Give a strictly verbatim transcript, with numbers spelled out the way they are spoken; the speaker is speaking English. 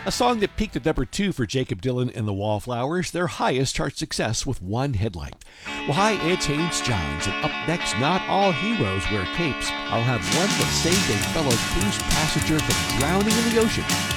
A song that peaked at number two for Jacob Dylan and the Wallflowers, their highest chart success with one headline. Well, hi, it's Haynes Johns, and up next, Not All Heroes Wear Capes. I'll have one that saved a fellow cruise passenger from drowning in the ocean.